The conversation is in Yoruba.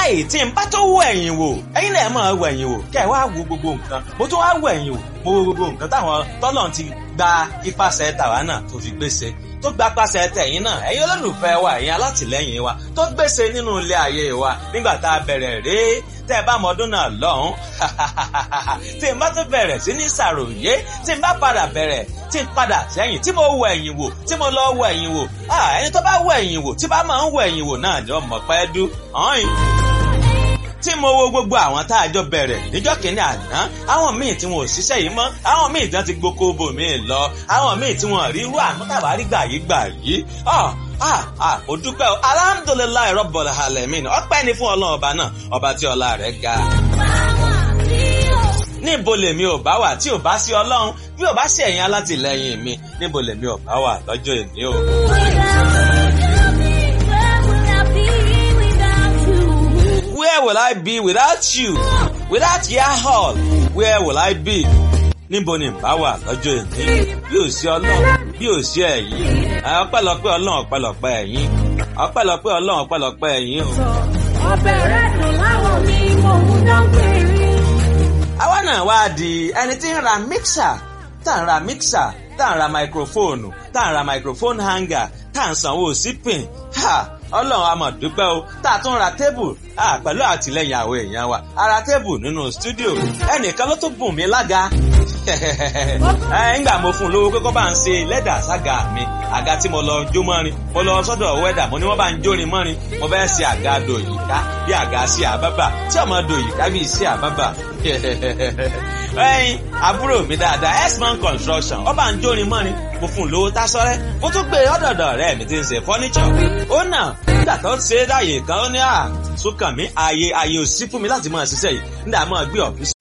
wáyé tí n bá tó wọ ẹ̀yìn wò ẹ̀yin náà máa wọ ẹ̀yìn wò kẹ́ ẹ̀ wá wo gbogbo nǹkan mo tún wá wọ ẹ̀yìn wò mo wo gbogbo nǹkan táwọn tọ́lọ̀ ti gba ipasẹ̀ tàwa náà tó fi gbèsè tó gba pàṣẹ tẹ̀yìn náà ẹ̀yin olólùfẹ́ wa ẹ̀yin alátìlẹ́yìn wa tó gbèsè nínú ilé ayé wa nígbà tá a bẹ̀rẹ̀ rèé tẹ́ ẹ bá mọ ọdún náà lọ́hùn tí n bá tún bẹ̀rẹ̀ sí ní ṣàròyé tí n bá padà bẹ̀rẹ̀ tí n padà sẹ́yìn tí mo wọ ẹ̀yìn wò tí mo lọ wọ ẹ̀yìn wò ẹni tó bá wọ ẹ̀yìn wò tí bá máa ń wọ ẹ̀yìn wò náà ni ọmọ pẹ́ dú ọ̀hìn tí mo wo gbogbo àwọn tá a jọ bẹ̀rẹ̀ níjọ́ kìíní àná àwọn míì tí wọn ò ṣiṣẹ́ yìí mọ́ àwọn míì tí wọ́n ti gboko bò míì lọ àwọn míì tí wọ́n rí irú àmútàbárí gbà yìí ó dúpẹ́ o alhamdulilayi rabbil alamin ọpẹ́ ni fún ọlọ́run ọba náà ọba tí ọlá rẹ̀ ga. níbo lèmi ò bá wà tí ò bá sí ọlọ́run bí ò bá sí ẹ̀yin alátìlẹ́yìn mi níbo lèmi ò bá wà lọ́jọ́ èní o. Where will I be without you? Without your hall, where will I be? Níbo ni bá wà lọ́jọ́ èní? Bí ò sí ọlọ́run, bí ò sí ẹ̀yin. Ọpẹ́lọpẹ́ ọlọ́run, ọpẹ́lọpẹ́ ẹ̀yin. Ọpẹ́lọpẹ́ ọlọ́run, ọpẹ́lọpẹ́ ẹ̀yin o. Ọbẹ̀ rẹ̀ dùn láwọn mi, mò ń dán péré. Àwa náà wá di ẹni tí ń ra mixer, tá ń ra mixer, tá ń ra microphone, tá ń ra microphone hanger, tá ń sanwó sípìn. Ọlọ́run a máa dúpẹ́ o tá a tún ra tébù pẹ̀lú àtìlẹ́yìn àwọn èèyàn wa a ra tébù nínú stúdíò ẹnìkan ló tún bùn mí lága ńgbà mo fún un lówó pé kó bá ń ṣe lẹ́dà sága mi àga tí mo lọ jó mọ́rin mo lọ sọ́dọ̀ wẹ́dà mo ní wọ́n bá ń jórin mọ́rin mo fẹ́ ṣe àga dòyìká bí àga sí àbábà tí ọmọ dòyìká bí sí àbábà ẹyin àbúrò mi dáadáa X-Man Construction ó bá ń jórin mọ́rin mo fún un lówó tásọ́rẹ́ mo tún gbé ọ̀dọ̀dọ̀ rẹ̀ mi ti ń ṣe fọ́níṣọ̀ ó náà nígbà tó ṣe é dáyé kan ó ní sókàn mi ààyè ò sí fún mi láti máa ṣiṣẹ́ yìí nígbà máa gbé ọ̀fíìsì